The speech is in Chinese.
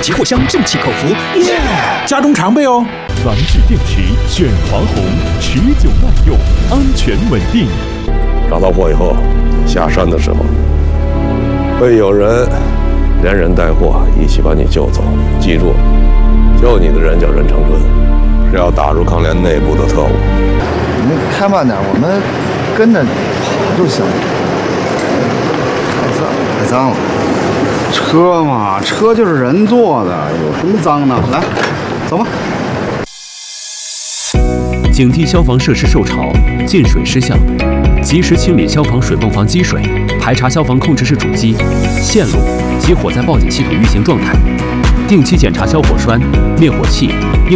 急货箱正气口服，耶！ 家中常备哦。 蓝智电池选华虹，持久耐用，安全稳定。 找到货以后，下山的时候会有人连人带货一起把你救走。记住，救你的人叫任长春，是要打入康联内部的特务。 你们开慢点，我们跟着跑就行。太脏了。车嘛，车就是人坐的，有什么脏的？来，走吧。 警惕消防设施受潮、进水失效，及时清理消防水泵房积水，排查消防控制室主机、线路及火灾报警系统运行状态，定期检查消火栓、灭火器。